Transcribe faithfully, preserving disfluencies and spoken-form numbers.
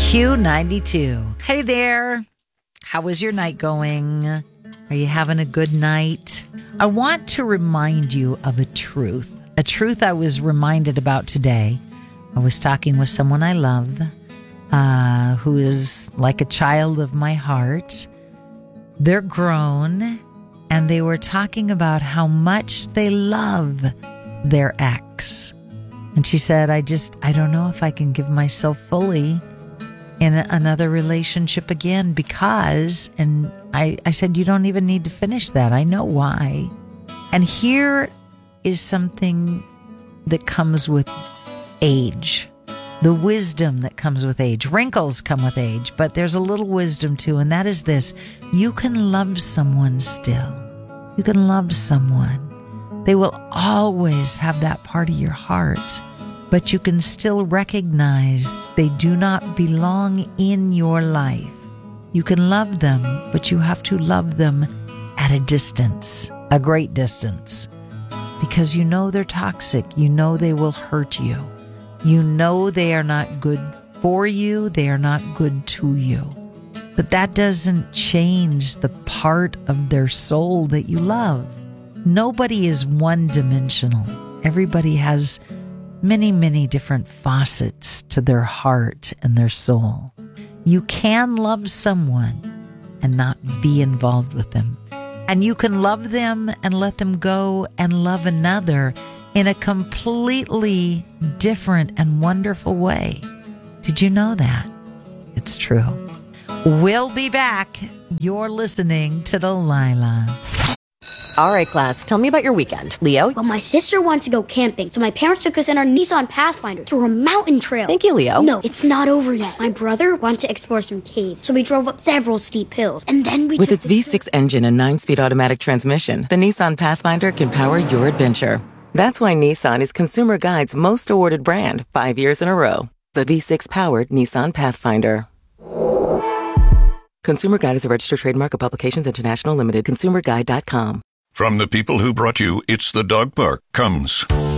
Q ninety-two. Hey there. How was your night going? Are you having a good night? I want to remind you of a truth. A truth I was reminded about today. I was talking with someone I love, uh, who is like a child of my heart. They're grown, and they were talking about how much they love their ex. And she said, I just, I don't know if I can give myself fully in another relationship again because, and I, I said, you don't even need to finish that. I know why. And here is something that comes with age, the wisdom that comes with age. Wrinkles come with age, but there's a little wisdom too, and that is this. You can love someone still. You can love someone. They will always have that part of your heart. But you can still recognize they do not belong in your life. You can love them, but you have to love them at a distance, a great distance, because you know they're toxic. You know they will hurt you. You know they are not good for you. They are not good to you. But that doesn't change the part of their soul that you love. Nobody is one-dimensional. Everybody has many, many different facets to their heart and their soul. You can love someone and not be involved with them. And you can love them and let them go and love another in a completely different and wonderful way. Did you know that? It's true. We'll be back. You're listening to Delilah. All right, class, tell me about your weekend. Leo? Well, my sister wanted to go camping, so my parents took us in our Nissan Pathfinder to a mountain trail. Thank you, Leo. No, it's not over yet. My brother wanted to explore some caves, so we drove up several steep hills, and then we With its V six engine and nine-speed automatic transmission, the Nissan Pathfinder can power your adventure. That's why Nissan is Consumer Guide's most awarded brand five years in a row. The V six-powered Nissan Pathfinder. Consumer Guide is a registered trademark of Publications International Limited. consumer guide dot com. From the people who brought you It's the Dog Park comes